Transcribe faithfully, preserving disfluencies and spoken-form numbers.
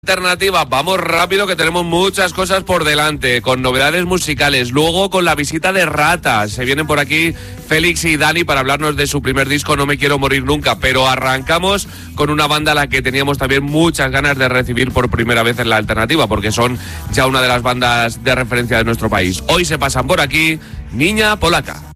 Alternativa, vamos rápido que tenemos muchas cosas por delante, con novedades musicales, luego con la visita de Rata. Se vienen por aquí Félix y Dani para hablarnos de su primer disco, No me quiero morir nunca, pero arrancamos con una banda a la que teníamos también muchas ganas de recibir por primera vez en la Alternativa, porque son ya una de las bandas de referencia de nuestro país. Hoy se pasan por aquí, Niña Polaca.